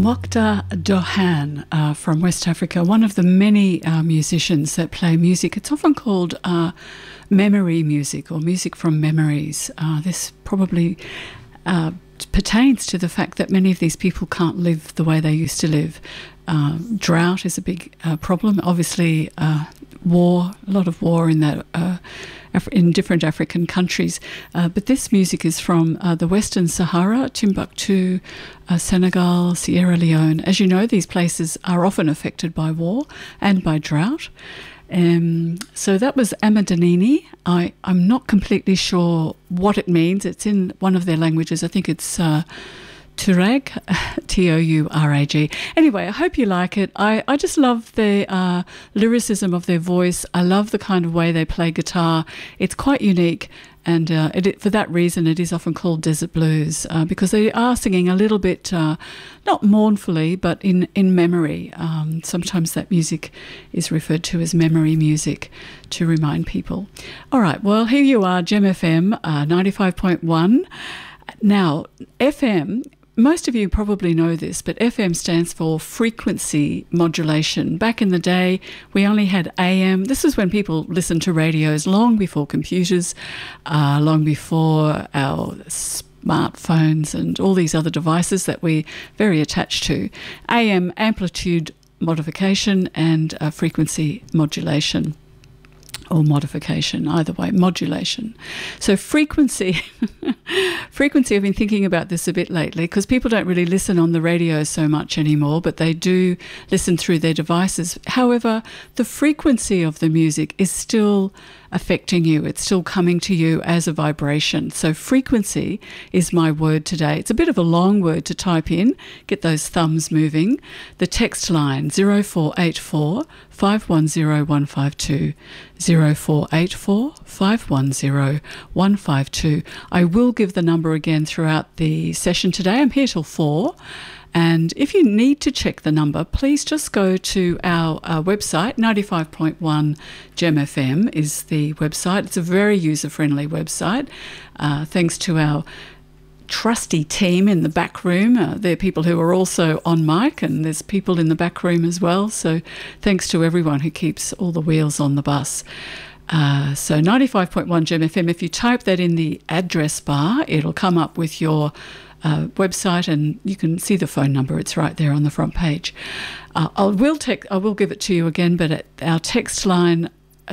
Mokhtar Dohan from West Africa, one of the many musicians that play music. It's often called memory music or music from memories. This probably pertains to the fact that many of these people can't live the way they used to live. Drought is a big problem. Obviously, war, a lot of war in that in different African countries. But this music is from the Western Sahara, Timbuktu, Senegal, Sierra Leone. As you know, these places are often affected by war and by drought. So that was Amadanini. I'm not completely sure what it means. It's in one of their languages. I think it's Tourag, Tourag. Anyway, I hope you like it. I just love the lyricism of their voice. I love the kind of way they play guitar. It's quite unique, and for that reason it is often called desert blues, because they are singing a little bit, not mournfully, but in memory. Sometimes that music is referred to as memory music to remind people. All right, well, here you are, Gem FM 95.1. Now, FM, most of you probably know this, but FM stands for frequency modulation. Back in the day, we only had AM. This is when people listened to radios long before computers, long before our smartphones and all these other devices that we're very attached to. AM, amplitude modification, and frequency modulation. Or modification, either way, modulation. So frequency, I've been thinking about this a bit lately because people don't really listen on the radio so much anymore, but they do listen through their devices. However, the frequency of the music is still affecting you. It's still coming to you as a vibration. So frequency is my word today. It's a bit of a long word to type in. Get those thumbs moving. The text line 0484 510 152, 0484 510 152. I will give the number again throughout the session today. I'm here till 4. And if you need to check the number, please just go to our website. 95.1 Gem FM is the website. It's a very user-friendly website, thanks to our trusty team in the back room. There are people who are also on mic, and there's people in the back room as well. So thanks to everyone who keeps all the wheels on the bus. So 95.1 Gem FM, if you type that in the address bar, it'll come up with your website, and you can see the phone number. It's right there on the front page. I will give it to you again, but at our text line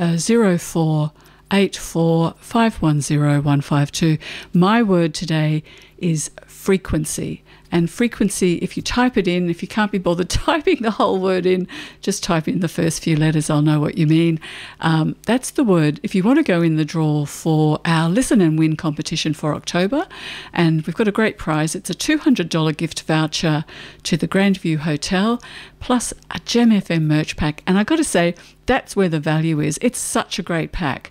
0484 510 152. My word today is frequency. And frequency, if you type it in, if you can't be bothered typing the whole word in, just type in the first few letters. I'll know what you mean. That's the word. If you want to go in the draw for our Listen and Win competition for October, and we've got a great prize. It's a $200 gift voucher to the Grandview Hotel, plus a Gem FM merch pack. And I got to say, that's where the value is. It's such a great pack.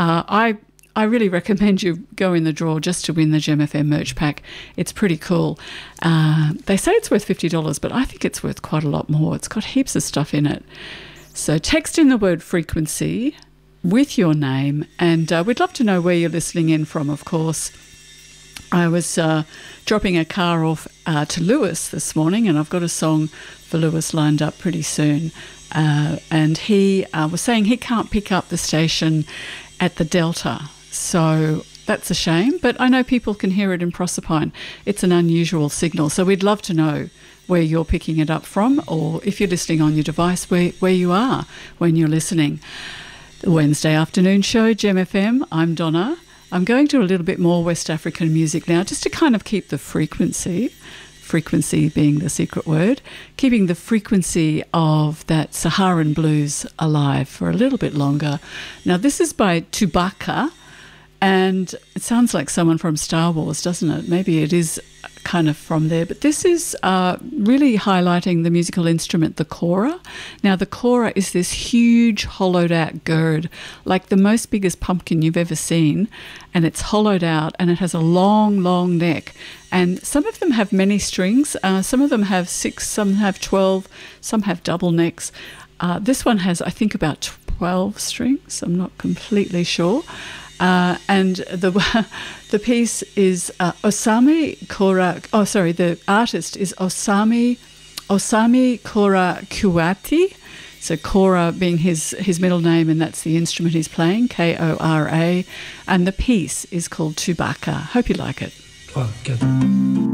I really recommend you go in the draw just to win the Gem FM merch pack. It's pretty cool. They say it's worth $50, but I think it's worth quite a lot more. It's got heaps of stuff in it. So text in the word frequency with your name, and we'd love to know where you're listening in from, of course. I was dropping a car off to Lewis this morning, and I've got a song for Lewis lined up pretty soon. And he was saying he can't pick up the station at the Delta. So that's a shame, but I know people can hear it in Proserpine. It's an unusual signal, so we'd love to know where you're picking it up from, or if you're listening on your device, where you are when you're listening. The Wednesday afternoon show, Gem FM. I'm Donna. I'm going to a little bit more West African music now, just to kind of keep the frequency being the secret word, keeping the frequency of that Saharan blues alive for a little bit longer. Now, this is by Tubaka, and it sounds like someone from Star Wars, doesn't it? Maybe it is kind of from there, but this is really highlighting the musical instrument, the kora. Now, the kora is this huge hollowed out gourd, like the most biggest pumpkin you've ever seen, and it's hollowed out and it has a long, long neck. And some of them have many strings. Some of them have 6, some have 12, some have double necks. This one has, I think, about 12 strings. I'm not completely sure. And the piece is Osami Kora. Oh, sorry, the artist is Osami Osami Kora Kuwati. So Kora being his middle name, and that's the instrument he's playing, Kora. And the piece is called Tubaka. Hope you like it. Oh, good.